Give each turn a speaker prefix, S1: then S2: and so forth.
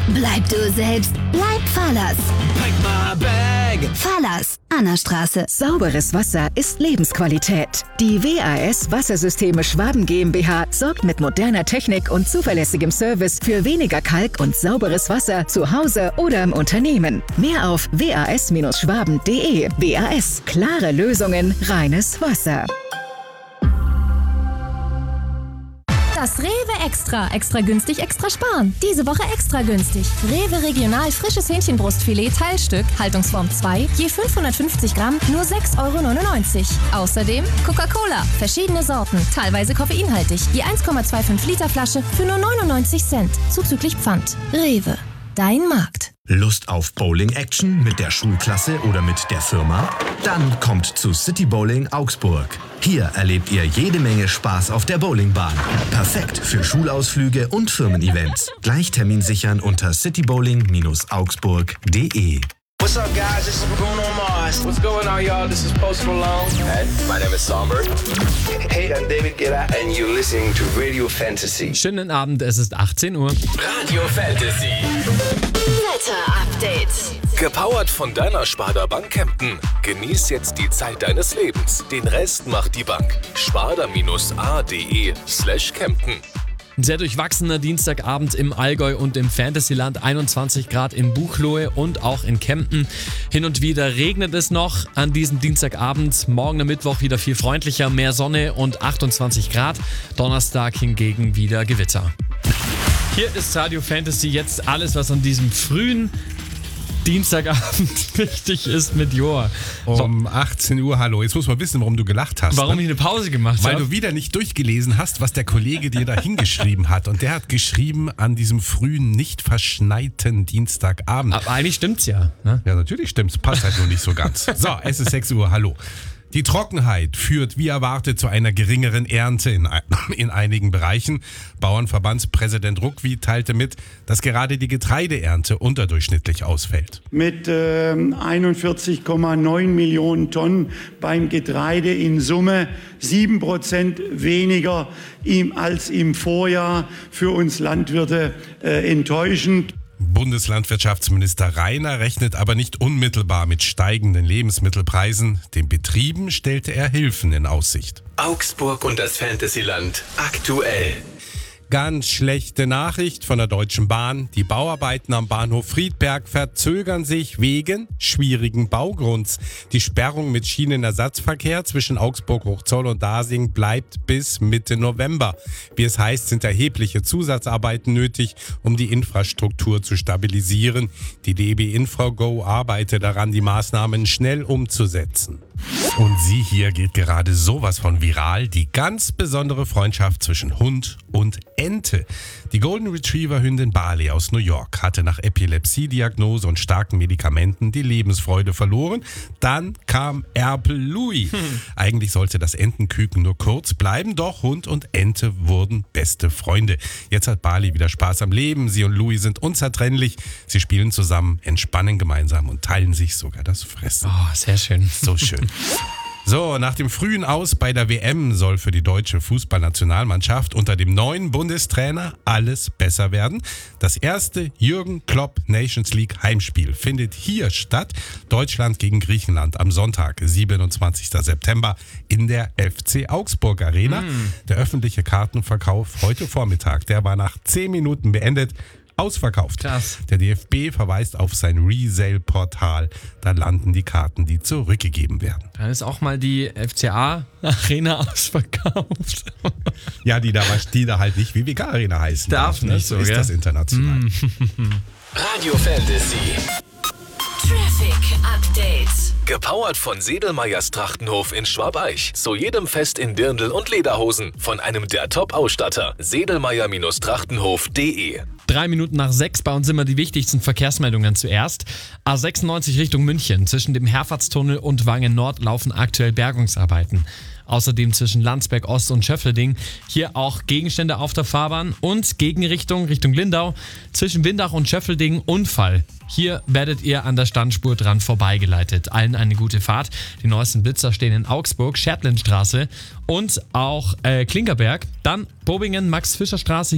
S1: Bleib du selbst. Bleib Fahrlers.
S2: Pack my bag.
S1: Fahrlers, Annastraße.
S3: Sauberes Wasser ist Lebensqualität. Die WAS Wassersysteme Schwaben GmbH sorgt mit moderner Technik und zuverlässigem Service für weniger Kalk und sauberes Wasser zu Hause oder im Unternehmen. Mehr auf was-schwaben.de. WAS, klare Lösungen, reines Wasser.
S4: Das Rewe Extra. Extra günstig, extra sparen. Diese Woche extra günstig. Rewe Regional frisches Hähnchenbrustfilet Teilstück, Haltungsform 2, je 550 Gramm, nur 6,99 €. Außerdem Coca-Cola, verschiedene Sorten, teilweise koffeinhaltig, je 1,25 Liter Flasche für nur 99 Cent, zuzüglich Pfand. Rewe, dein Markt.
S2: Lust auf Bowling-Action mit der Schulklasse oder mit der Firma? Dann kommt zu City Bowling Augsburg. Hier erlebt ihr jede Menge Spaß auf der Bowlingbahn. Perfekt für Schulausflüge und Firmen-Events. Gleich Termin sichern unter citybowling-augsburg.de.
S5: What's up, guys? This is Bruno Mars. What's going on, y'all? This is Post Malone. Hey, my name is Somber. Hey, I'm David Guetta and you're listening to Radio Fantasy.
S6: Schönen Abend, es ist 18 Uhr.
S7: Radio Fantasy.
S1: Wetter-Update.
S7: Gepowert von deiner Sparda Bank Kempten. Genieß jetzt die Zeit deines Lebens. Den Rest macht die Bank. sparda-a.de/Kempten.
S6: Ein sehr durchwachsener Dienstagabend im Allgäu und im Fantasyland. 21 Grad in Buchloe und auch in Kempten. Hin und wieder regnet es noch an diesem Dienstagabend. Morgen am Mittwoch wieder viel freundlicher, mehr Sonne und 28 Grad. Donnerstag hingegen wieder Gewitter. Hier ist Radio Fantasy, jetzt alles, was an diesem frühen Dienstagabend wichtig ist mit Joa.
S8: Um 18 Uhr, hallo. Jetzt muss man wissen, warum du gelacht hast.
S6: Warum ich eine Pause gemacht habe?
S8: Weil du wieder nicht durchgelesen hast, was der Kollege dir da hingeschrieben hat. Und der hat geschrieben, an diesem frühen, nicht verschneiten Dienstagabend.
S6: Aber eigentlich stimmt's ja. Ne?
S8: Ja, natürlich stimmt's. Passt halt nur nicht so ganz. So, es ist 6 Uhr, hallo. Die Trockenheit führt wie erwartet zu einer geringeren Ernte in einigen Bereichen. Bauernverbandspräsident Ruckwi teilte mit, dass gerade die Getreideernte unterdurchschnittlich ausfällt.
S9: Mit 41,9 Millionen Tonnen beim Getreide in Summe 7% weniger als im Vorjahr. Für uns Landwirte enttäuschend.
S8: Bundeslandwirtschaftsminister Rainer rechnet aber nicht unmittelbar mit steigenden Lebensmittelpreisen. Den Betrieben stellte er Hilfen in Aussicht.
S7: Augsburg und das Fantasyland aktuell.
S8: Ganz schlechte Nachricht von der Deutschen Bahn. Die Bauarbeiten am Bahnhof Friedberg verzögern sich wegen schwierigen Baugrunds. Die Sperrung mit Schienenersatzverkehr zwischen Augsburg-Hochzoll und Dasing bleibt bis Mitte November. Wie es heißt, sind erhebliche Zusatzarbeiten nötig, um die Infrastruktur zu stabilisieren. Die DB InfraGo arbeitet daran, die Maßnahmen schnell umzusetzen. Und sie hier geht gerade sowas von viral. Die ganz besondere Freundschaft zwischen Hund und Ente. Die Golden Retriever-Hündin Bali aus New York hatte nach Epilepsie-Diagnose und starken Medikamenten die Lebensfreude verloren. Dann kam Erpel Louis. Eigentlich sollte das Entenküken nur kurz bleiben, doch Hund und Ente wurden beste Freunde. Jetzt hat Bali wieder Spaß am Leben. Sie und Louis sind unzertrennlich. Sie spielen zusammen, entspannen gemeinsam und teilen sich sogar das Fressen.
S6: Oh, sehr schön.
S8: So schön. So, nach dem frühen Aus bei der WM soll für die deutsche Fußballnationalmannschaft unter dem neuen Bundestrainer alles besser werden. Das erste Jürgen Klopp Nations League Heimspiel findet hier statt. Deutschland gegen Griechenland am Sonntag, 27. September in der FC Augsburg Arena. Der öffentliche Kartenverkauf heute Vormittag, der war nach 10 Minuten beendet. Ausverkauft.
S6: Krass.
S8: Der DFB verweist auf sein Resale-Portal. Da landen die Karten, die zurückgegeben werden.
S6: Dann ist auch mal die FCA-Arena ausverkauft.
S8: Ja, die da halt nicht WWK Arena heißen.
S6: Darf nicht so,
S8: ist
S6: gell?
S8: das international.
S7: Radio Fantasy.
S1: Traffic Update.
S7: Gepowert von Sedelmeyers Trachtenhof in Schwabeich. Zu jedem Fest in Dirndl und Lederhosen. Von einem der Top-Ausstatter. Sedelmeyer-Trachtenhof.de.
S6: 3 Minuten nach 6 bei uns immer die wichtigsten Verkehrsmeldungen zuerst. A96 Richtung München. Zwischen dem Herfahrtstunnel und Wangen Nord laufen aktuell Bergungsarbeiten. Außerdem zwischen Landsberg Ost und Schöffleding hier auch Gegenstände auf der Fahrbahn und Gegenrichtung Richtung Lindau. Zwischen Windach und Schöffleding Unfall. Hier werdet ihr an der Standspur dran vorbeigeleitet. Allen eine gute Fahrt. Die neuesten Blitzer stehen in Augsburg, Schertlindstraße und auch Klinkerberg. Dann Bobingen, Max-Fischer-Straße.